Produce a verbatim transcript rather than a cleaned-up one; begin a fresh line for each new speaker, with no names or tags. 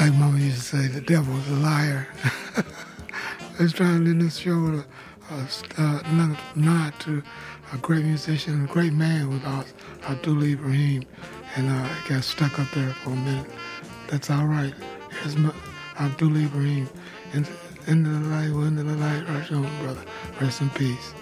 Like Mama used to say, the devil is a liar. I was trying to do this show with a, a, uh, another nod to a great musician, a great man with us, Abdul Ibrahim, and uh, I got stuck up there for a minute. That's all right. Here's my, Abdul Ibrahim. Into, into the light, into the light, rush on, brother. Rest in peace.